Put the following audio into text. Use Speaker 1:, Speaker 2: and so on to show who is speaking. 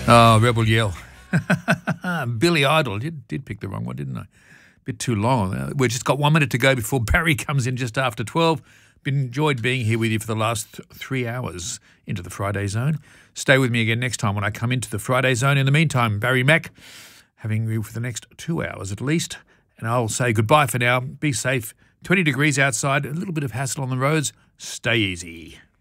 Speaker 1: Oh, Rebel Yell. Billy Idol. Did pick the wrong one, didn't I? Bit too long. We've just got 1 minute to go before Barry comes in just after 12. Been enjoyed being here with you for the last 3 hours into the Friday Zone. Stay with me again next time when I come into the Friday Zone. In the meantime, Barry Mack having you for the next 2 hours at least. And I'll say goodbye for now. Be safe. 20 degrees outside, a little bit of hassle on the roads. Stay easy.